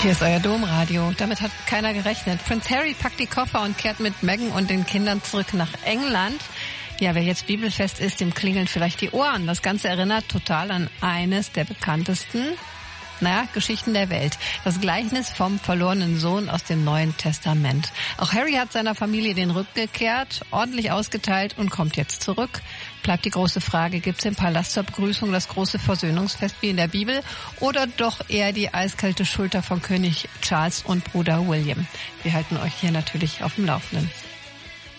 Hier ist euer Domradio. Damit hat keiner gerechnet. Prinz Harry packt die Koffer und kehrt mit Meghan und den Kindern zurück nach England. Ja, wer jetzt bibelfest ist, dem klingeln vielleicht die Ohren. Das Ganze erinnert total an eines der bekanntesten, Geschichten der Welt. Das Gleichnis vom verlorenen Sohn aus dem Neuen Testament. Auch Harry hat seiner Familie den Rücken gekehrt, ordentlich ausgeteilt und kommt jetzt zurück. Bleibt die große Frage, gibt es im Palast zur Begrüßung das große Versöhnungsfest wie in der Bibel oder doch eher die eiskalte Schulter von König Charles und Bruder William? Wir halten euch hier natürlich auf dem Laufenden.